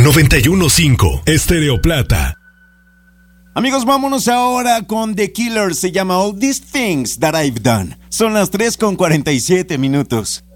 91.5 Estéreo Plata. Amigos, vámonos ahora con The Killers. Se llama All These Things That I've Done. Son las 3:47 minutos.